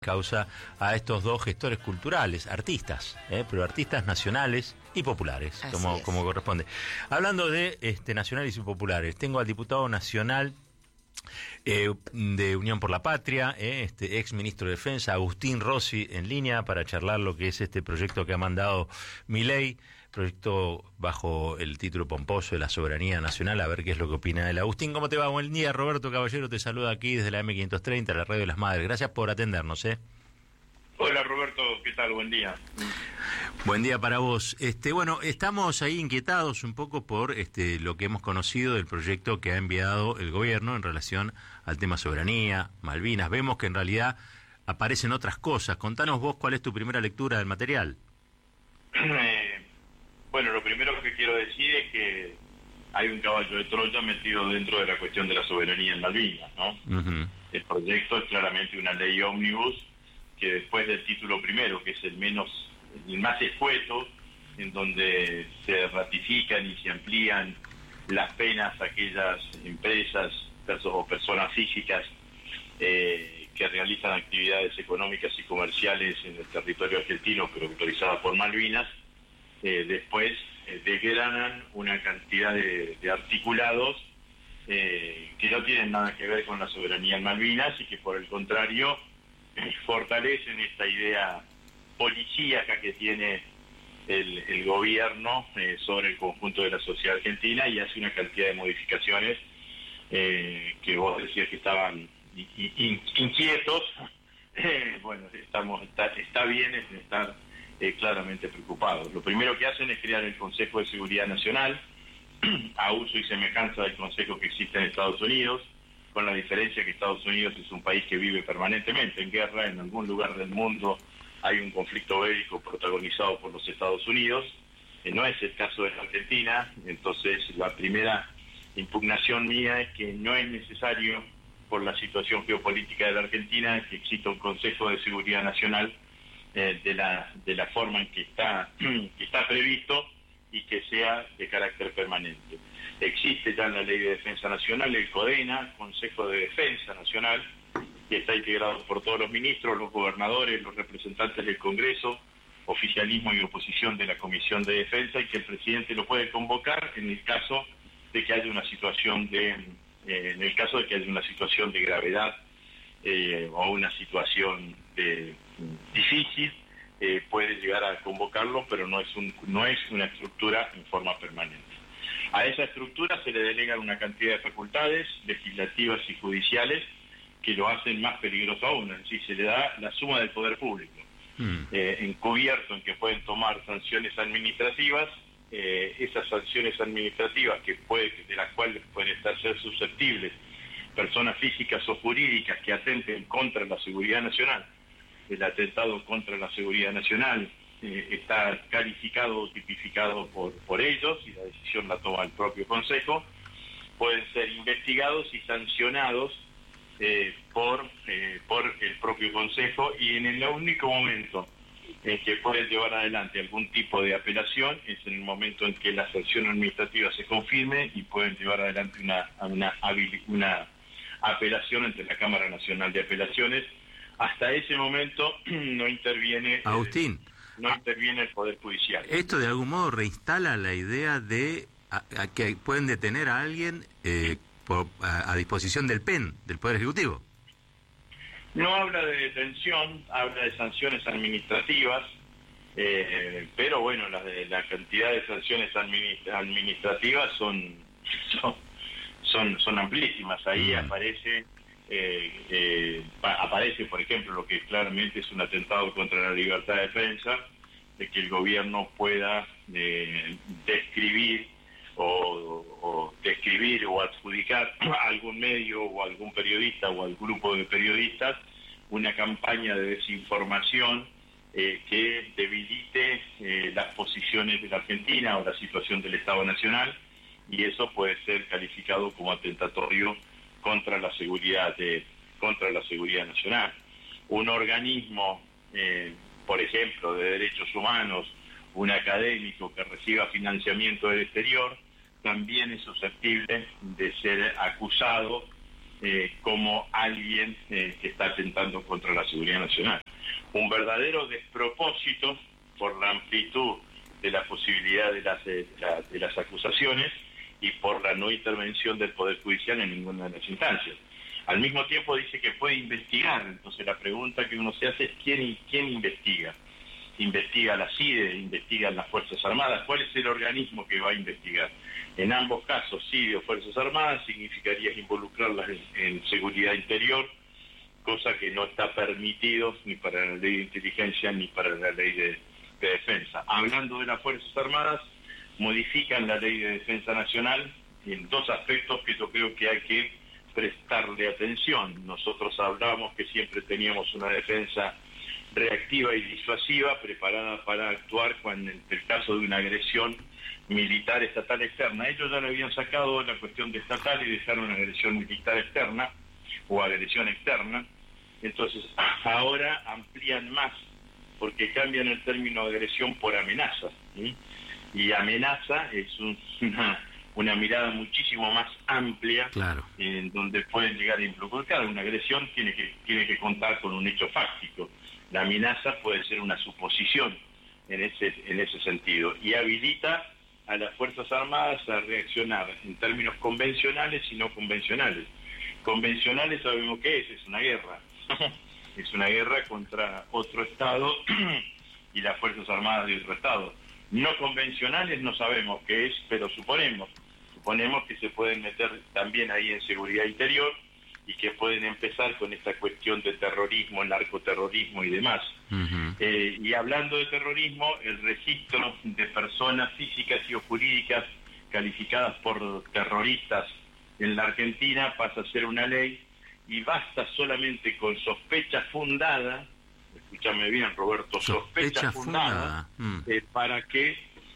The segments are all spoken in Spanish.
Causa a estos dos gestores culturales, artistas, pero artistas nacionales y populares, como corresponde. Hablando de nacionales y populares, tengo al diputado nacional de Unión por la Patria, ex ministro de Defensa, Agustín Rossi, en línea para charlar lo que es este proyecto que ha mandado Milei, proyecto bajo el título pomposo de la soberanía nacional, a ver qué es lo que opina él. Agustín, ¿cómo te va? Buen día, Roberto Caballero te saluda aquí desde la M530, la Radio de las Madres. Gracias por atendernos, Hola Roberto, ¿qué tal? Buen día. Buen día para vos. Bueno, estamos ahí inquietados un poco por lo que hemos conocido del proyecto que ha enviado el gobierno en relación al tema soberanía, Malvinas. Vemos que en realidad aparecen otras cosas. Contanos vos cuál es tu primera lectura del material. Bueno, lo primero que quiero decir es que hay un caballo de Troya metido dentro de la cuestión de la soberanía en Malvinas, ¿no? Uh-huh. El proyecto es claramente una ley ómnibus que después del título primero, que es el más escueto, en donde se ratifican y se amplían las penas a aquellas empresas o personas físicas que realizan actividades económicas y comerciales en el territorio argentino, pero autorizadas por Malvinas, después desgranan una cantidad de articulados que no tienen nada que ver con la soberanía en Malvinas y que por el contrario fortalecen esta idea policíaca que tiene el gobierno sobre el conjunto de la sociedad argentina, y hace una cantidad de modificaciones que vos decías que estaban inquietos. Bueno, está bien estar claramente preocupados. Lo primero que hacen es crear el Consejo de Seguridad Nacional, a uso y semejanza del Consejo que existe en Estados Unidos, con la diferencia que Estados Unidos es un país que vive permanentemente en guerra. En algún lugar del mundo hay un conflicto bélico protagonizado por los Estados Unidos. No es el caso de la Argentina. Entonces, la primera impugnación mía es que no es necesario, por la situación geopolítica de la Argentina, que exista un Consejo de Seguridad Nacional de la forma en que está previsto y que sea de carácter permanente. Existe ya en la Ley de Defensa Nacional el CODENA, Consejo de Defensa Nacional, que está integrado por todos los ministros, los gobernadores, los representantes del Congreso, oficialismo y oposición de la Comisión de Defensa, y que el presidente lo puede convocar en el caso de que haya una situación de gravedad o una situación difícil. Puede llegar a convocarlo, pero no es una estructura en forma permanente. A esa estructura se le delegan una cantidad de facultades legislativas y judiciales que lo hacen más peligroso aún. Es decir, se le da la suma del poder público, encubierto en que pueden tomar sanciones administrativas. Esas sanciones administrativas de las cuales pueden ser susceptibles personas físicas o jurídicas que atenten contra la seguridad nacional. El atentado contra la seguridad nacional está calificado o tipificado por ellos, y la decisión la toma el propio Consejo. Pueden ser investigados y sancionados por el propio Consejo, y en el único momento en que pueden llevar adelante algún tipo de apelación es en el momento en que la sanción administrativa se confirme, y pueden llevar adelante una apelación ante la Cámara Nacional de Apelaciones. Hasta ese momento no interviene Agustín, no interviene el Poder Judicial. Esto de algún modo reinstala la idea de que pueden detener a alguien a disposición del PEN, del Poder Ejecutivo. No habla de detención, habla de sanciones administrativas, pero bueno, la cantidad de sanciones administrativas son amplísimas. Ahí aparece, por ejemplo, lo que claramente es un atentado contra la libertad de prensa, de que el gobierno pueda describir o adjudicar a algún medio o a algún periodista o al grupo de periodistas una campaña de desinformación que debilite las posiciones de la Argentina o la situación del Estado Nacional, y eso puede ser calificado como atentatorio contra la seguridad nacional. Un organismo, por ejemplo, de derechos humanos, un académico que reciba financiamiento del exterior, también es susceptible de ser acusado como alguien que está atentando contra la seguridad nacional. Un verdadero despropósito por la amplitud de la posibilidad de las acusaciones y por la no intervención del Poder Judicial en ninguna de las instancias. Al mismo tiempo dice que puede investigar, entonces la pregunta que uno se hace es ¿quién investiga? ¿Investiga la CIDE? ¿Investigan las Fuerzas Armadas? ¿Cuál es el organismo que va a investigar? En ambos casos, CIDE o Fuerzas Armadas, significaría involucrarlas en seguridad interior, cosa que no está permitido ni para la ley de inteligencia ni para la ley de defensa. Hablando de las Fuerzas Armadas, modifican la ley de defensa nacional en dos aspectos que yo creo que hay que prestarle atención. Nosotros hablábamos que siempre teníamos una defensa reactiva y disuasiva preparada para actuar cuando en el caso de una agresión militar estatal externa. Ellos ya le habían sacado la cuestión de estatal y dejaron una agresión militar externa o agresión externa. Entonces ahora amplían más porque cambian el término agresión por amenaza, ¿sí? Y amenaza es una mirada muchísimo más amplia, claro, en donde pueden llegar a involucrar. Una agresión tiene que contar con un hecho fáctico. La amenaza puede ser una suposición en ese sentido y habilita a las Fuerzas Armadas a reaccionar en términos convencionales y no convencionales. Convencionales sabemos qué es una guerra. Es una guerra contra otro Estado y las Fuerzas Armadas de otro Estado. No convencionales no sabemos qué es, pero suponemos que se pueden meter también ahí en seguridad interior y que pueden empezar con esta cuestión de terrorismo, narcoterrorismo y demás. Y hablando de terrorismo, el registro de personas físicas y o jurídicas calificadas por terroristas en la Argentina pasa a ser una ley y basta solamente con sospecha fundada, escúchame bien Roberto, sospecha fundada. Para que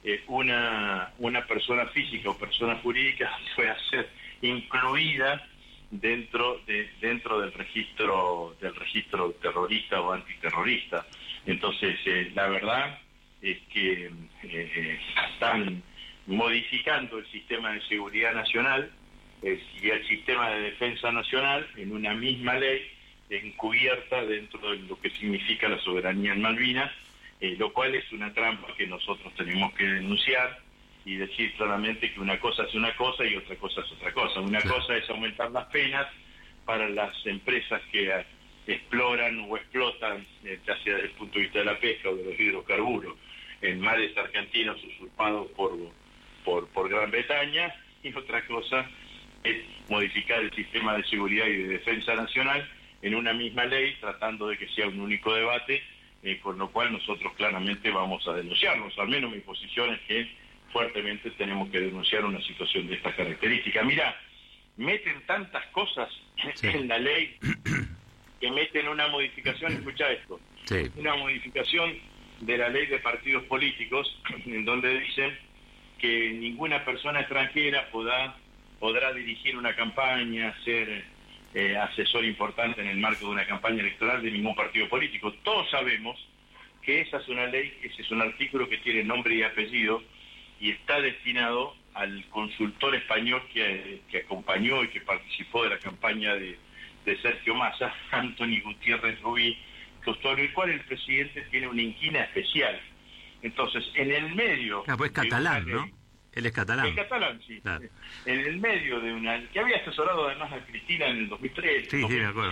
una persona física o persona jurídica pueda ser incluida dentro del registro terrorista o antiterrorista. Entonces la verdad es que están modificando el sistema de seguridad nacional y el sistema de defensa nacional en una misma ley encubierta dentro de lo que significa la soberanía en Malvinas, lo cual es una trampa que nosotros tenemos que denunciar y decir claramente que una cosa es una cosa y otra cosa es otra cosa. Una cosa es aumentar las penas para las empresas que exploran o explotan, ya sea desde el punto de vista de la pesca o de los hidrocarburos, en mares argentinos usurpados por Gran Bretaña, y otra cosa es modificar el sistema de seguridad y de defensa nacional en una misma ley, tratando de que sea un único debate, con lo cual nosotros claramente vamos a denunciarnos. Al menos mi posición es que fuertemente tenemos que denunciar una situación de estas características. Mira, meten tantas cosas en la ley que meten una modificación, escucha esto, una modificación de la ley de partidos políticos, en donde dicen que ninguna persona extranjera podrá dirigir una campaña, ser asesor importante en el marco de una campaña electoral de ningún partido político. Todos sabemos que esa es una ley, ese es un artículo que tiene nombre y apellido y está destinado al consultor español que acompañó y que participó de la campaña de Sergio Massa, Antoni Gutiérrez Rubí, sobre el cual el presidente tiene una inquina especial. Entonces, en el medio... pues catalán, ¿no? Él es catalán. Es catalán, sí. Claro. En el medio de una... que había asesorado además a Cristina en el 2003. Sí, me acuerdo.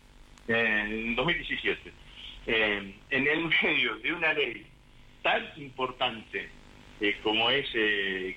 En 2017. En el medio de una ley tan importante como es que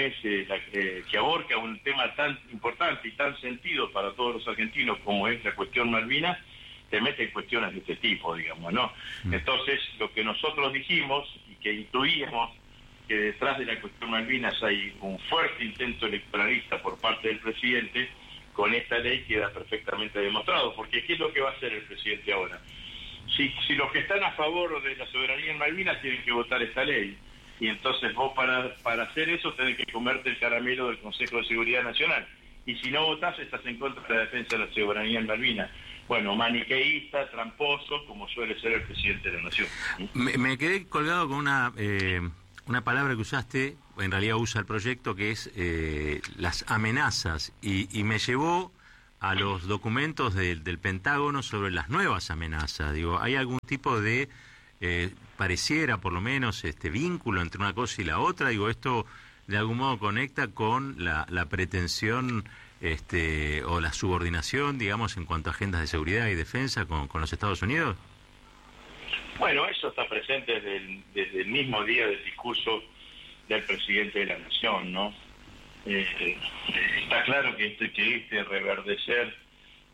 aborca un tema tan importante y tan sentido para todos los argentinos como es la cuestión Malvinas, te mete en cuestiones de este tipo, digamos, ¿no? Entonces, lo que nosotros dijimos y que intuíamos que detrás de la cuestión Malvinas hay un fuerte intento electoralista por parte del presidente, con esta ley queda perfectamente demostrado, porque ¿qué es lo que va a hacer el presidente ahora? Si los que están a favor de la soberanía en Malvinas tienen que votar esta ley, y entonces vos para hacer eso tenés que comerte el caramelo del Consejo de Seguridad Nacional, y si no votás estás en contra de la defensa de la soberanía en Malvinas. Bueno, maniqueísta, tramposo, como suele ser el presidente de la Nación. Me quedé colgado con una palabra que usaste, en realidad usa el proyecto, que es las amenazas, y me llevó a los documentos del Pentágono sobre las nuevas amenazas. Digo, ¿hay algún tipo de, pareciera por lo menos, vínculo entre una cosa y la otra? Digo, ¿esto de algún modo conecta con la pretensión o la subordinación, digamos, en cuanto a agendas de seguridad y defensa con los Estados Unidos? Bueno, eso está presente desde el mismo día del discurso del presidente de la Nación, ¿no? Está claro que este reverdecer